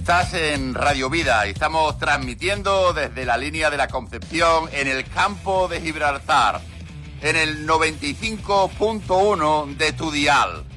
Estás en Radio Vida y estamos transmitiendo desde la línea de la Concepción en el campo de Gibraltar, en el 95.1 de tu dial.